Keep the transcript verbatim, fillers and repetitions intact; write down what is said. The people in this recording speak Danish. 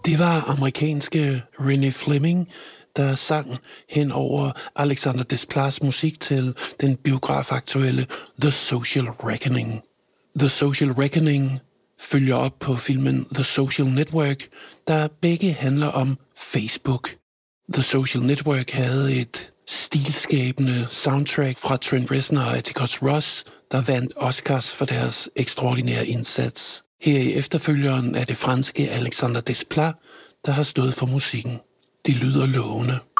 Det var amerikanske Renee Fleming, der sang hen over Alexander Desplas musik til den biografaktuelle The Social Reckoning. The Social Reckoning følger op på filmen The Social Network, der begge handler om Facebook. The Social Network havde et stilskabende soundtrack fra Trent Reznor og Atticus Ross, der vandt Oscars for deres ekstraordinære indsats. Her i efterfølgeren er det franske Alexander Desplat, der har stået for musikken. Det lyder lovende.